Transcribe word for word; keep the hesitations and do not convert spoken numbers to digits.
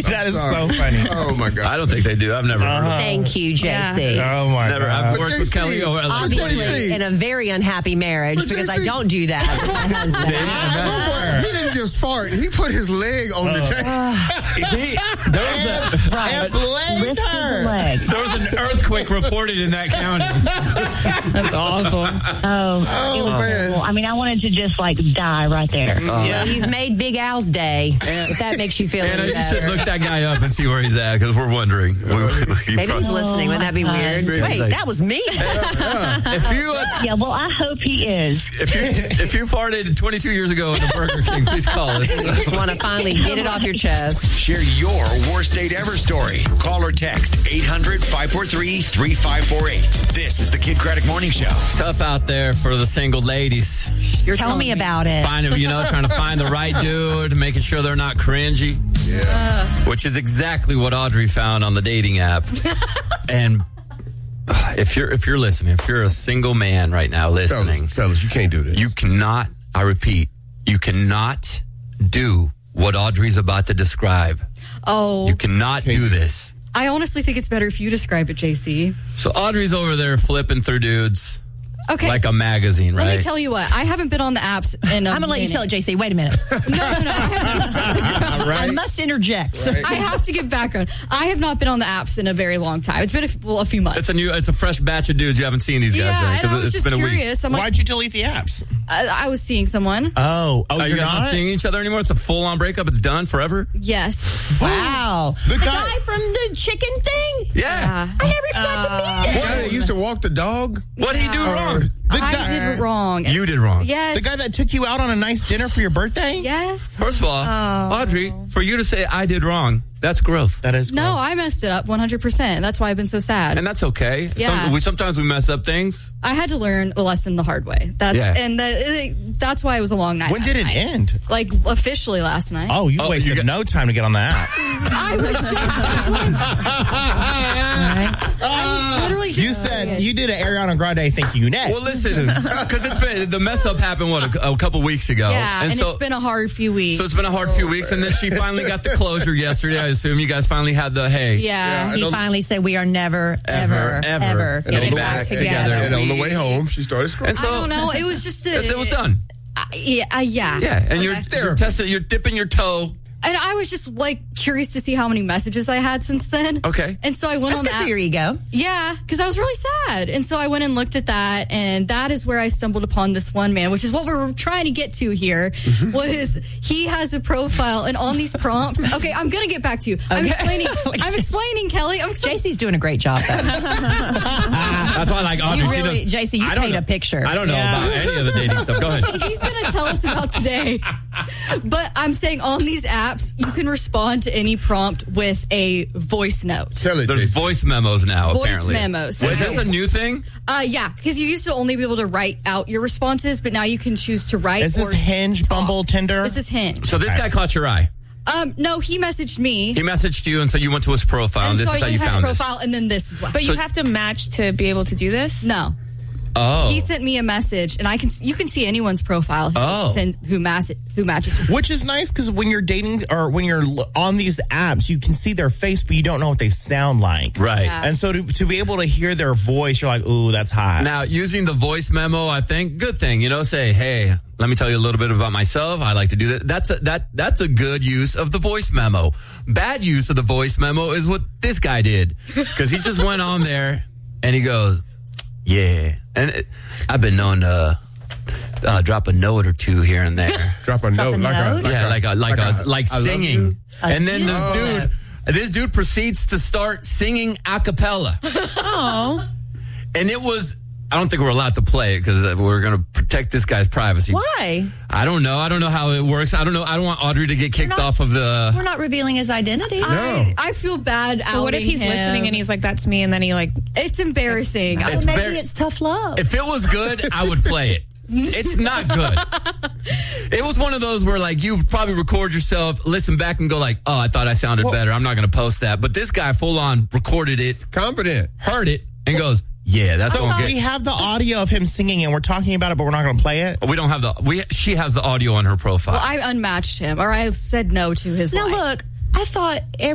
That is so funny. Oh, my God. I don't think they do. I've never heard of it. Thank you, J C. Yeah. Oh, my Never. God. I've worked with J C, Kelly over at least twenty years. Obviously, in a very unhappy marriage But because J C I don't do that with my husband. Boy, he didn't just fart. He put his leg on the table. He- there was a, And blamed her. there was an earthquake reported in that county. That's awful. Oh, Oh, it was man. horrible. I mean, I wanted to just like die right there. Well, you've made Big Al's day. If that makes you feel Anna, any you should better. look that guy up and see where he's at because we're wondering. He Maybe probably- he's listening. Wouldn't that be weird? Maybe. Wait, that was me. if you uh, Yeah, well, I hope he is. if you if you farted twenty-two years ago in a Burger King, please call us. Just want to finally get it off your chest. Share your worst date ever story. Call or text eight hundred, five four three, three five four eight. This is the Kid Craddock Morning Show. It's tough out there for the single ladies. You're Tell me about it. Finding, you know, trying to find the right dude, making sure they're not cringy. Yeah. Which is exactly what Audrey found on the dating app. And uh, if you're if you're listening, if you're a single man right now listening, Fellas, fellas, you can't do this. you cannot, I repeat, you cannot do what Audrey's about to describe. Oh, You cannot do this. I honestly think it's better if you describe it, J C. So Audrey's over there flipping through dudes Okay. like a magazine, right? Let me tell you what. I haven't been on the apps in a I'm going to let you tell it, J C. Wait a minute. No, no, no. I have to, I must interject. I have to give background. I have not been on the apps in a very long time. It's been a, well, a few months. It's a new, it's a fresh batch of dudes. You haven't seen these guys yeah, yet. and I 'cause was it's just been a week. curious. I'm like, Why'd you delete the apps? I, I was seeing someone. Oh, oh, Are you you're guys not not? seeing each other anymore? It's a full on breakup. It's done forever. Yes. Wow. The The guy- guy from the chicken thing? Yeah. I never even got to meet The him. guy that used to walk the dog? What'd he do wrong? The I guy, did it wrong. You did wrong. Yes. the guy that took you out on a nice dinner for your birthday? Yes. First of all, Audrey, for you to say I did wrong, that's growth. That is No, cool. I messed it up one hundred percent. That's why I've been so sad. And that's okay. Yeah. Some, we, sometimes we mess up things. I had to learn a lesson the hard way. That's Yeah. and that, that's why it was a long night. When last did it night. end? Like officially last night. Oh, you Oh, wasted you got- no time to get on the app. I was just, that's what I'm saying. I was literally just You said curious. you did an Ariana Grande thank you next. Well, listen, because it's been the mess up happened what a, a couple weeks ago. Yeah, and, so it's been a hard few weeks. so it's been a hard few weeks, and then she finally got the closure yesterday. I assume you guys finally had the hey. Yeah. He don't- finally said, we are never, Ever, ever, ever ever, And getting on the- back together. together. And on the We- way home, she started scrolling. And so I don't know. It was just a. It, it was done. Uh, yeah. Uh, yeah. Yeah, and you're, Okay. you're testing, you're dipping your toe. And I was just like curious to see how many messages I had since then. Okay. And so I went That's on good the for apps. your ego. Yeah, because I was really sad. And so I went and looked at that, and that is where I stumbled upon this one man, which is what we're trying to get to here. With he has a profile, and on these prompts. Okay, I'm gonna get back to you. I'm Okay. explaining. I'm explaining, Kelly. I'm explaining. J C's doing a great job, though. That's why I like Audrey. You she really, does- J C, you I don't paint know- a picture. I don't know Yeah. about any of the dating stuff. Go ahead. He's going to tell us about today. But I'm saying on these apps, you can respond to any prompt with a voice note. Tell it, There's Jason. voice memos now, Voice apparently. memos. Is this a new thing? Uh, yeah, because you used to only be able to write out your responses, but now you can choose to write. Is this or Hinge, talk. Bumble, Tinder? This is Hinge. So this guy caught your eye. Um, no, he messaged me. He messaged you, and so you went to his profile, and, and this so is how I you used his found this. profile, and then this is what. But So- you have to match to be able to do this? no, Oh. he sent me a message, and I can you can see anyone's profile who Oh. send, who match who matches. Which is nice because when you're dating or when you're l- on these apps, you can see their face, but you don't know what they sound like. Right. Yeah. And so to, to be able to hear their voice, you're like, ooh, that's hot. Now, using the voice memo, I think, good thing, you know, say, hey, let me tell you a little bit about myself. I like to do that. That's a, that, that's a good use of the voice memo. Bad use of the voice memo is what this guy did. Because he just went on there and he goes, yeah. And it, I've been known to uh, drop a note or two here and there. Drop a note. a like note? A, like yeah, a, like a, like a, like I love singing. you. And then you. this dude, this dude proceeds to start singing a cappella. Oh. And it was, I don't think we're allowed to play it because we're going to protect this guy's privacy. Why? I don't know. I don't know how it works. I don't know. I don't want Audrey to get kicked not- off of the. We're not revealing his identity. I, I feel bad outing But what if he's him. listening and he's like, that's me, and then he like, It's embarrassing. It's Maybe very- it's tough love. If it was good, I would play it. It's not good. It was one of those where like you probably record yourself, listen back and go like, oh, I thought I sounded better. I'm not going to post that. But this guy full on recorded it, Confident. heard it, and goes, yeah, that's So going to we get. have the audio of him singing, and we're talking about it, but we're not going to play it. We don't have the. We she has the audio on her profile. Well, I unmatched him, or I said no to his Now, life. look, I thought every